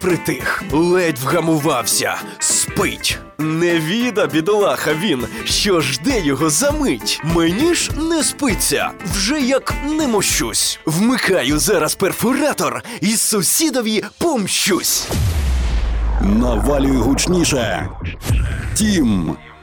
притих, ледь вгамувався, спить. Невіда, бідолаха він, що жде його за мить. Мені ж не спиться, вже як не мощусь. Вмикаю зараз перфоратор і сусідові помщусь. Навалюй гучніше. Тім.